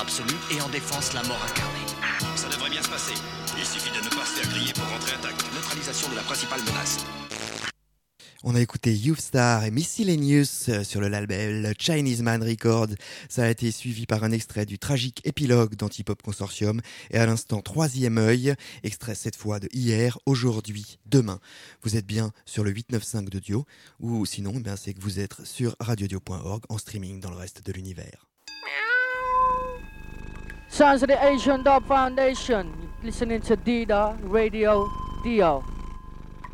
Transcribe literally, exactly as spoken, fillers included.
absolue et en défense la mort incarnée. Ça devrait bien se passer. Il suffit de ne pas se faire griller pour rentrer intact. Neutralisation de la principale menace. On a écouté Youth Star et Miscellaneous sur le label Chinese Man Records. Ça a été suivi par un extrait du tragique épilogue d'Antipop Consortium et à l'instant Troisième œil, extrait cette fois de hier, aujourd'hui, demain. Vous êtes bien sur le huit neuf cinq de Dio ou sinon eh bien, c'est que vous êtes sur radiodio point org en streaming dans le reste de l'univers. Sounds of the Asian Dub Foundation. Listening to Dida Radio Dio.